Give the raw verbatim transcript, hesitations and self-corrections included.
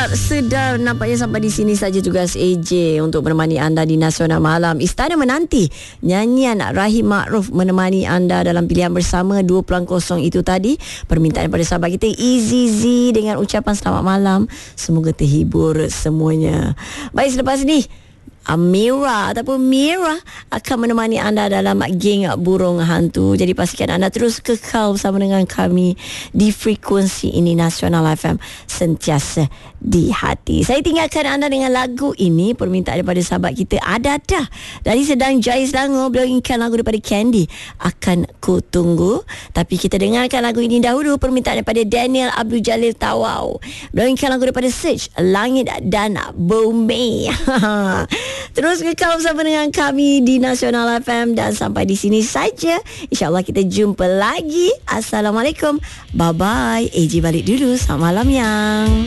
Sedap, sedap. Nampaknya sampai di sini saja tugas A J untuk menemani anda di Nasional Malam. Istana menanti nyanyian Rahim Ma'ruf menemani anda dalam pilihan bersama dua peluang kosong itu tadi. Permintaan daripada sahabat kita Easy Z dengan ucapan selamat malam. Semoga terhibur semuanya. Baik, selepas ni Amira ataupun Mira akan menemani anda dalam geng burung hantu. Jadi pastikan anda terus kekal bersama dengan kami di frekuensi ini, Nasional F M, sentiasa di hati. Saya tinggalkan anda dengan lagu ini, permintaan daripada sahabat kita Adada dari Sedang Jaya Selangor. Beliau inginkan lagu daripada Candy, Akan Ku Tunggu. Tapi kita dengarkan lagu ini dahulu, permintaan daripada Daniel Abdul Jalil Tawau. Beliau inginkan lagu daripada Search, Langit dan Bumi. Terus kekal bersama dengan kami di Nasional F M. Dan sampai di sini saja, InsyaAllah kita jumpa lagi. Assalamualaikum. Bye-bye. A J balik dulu. Selamat malam yang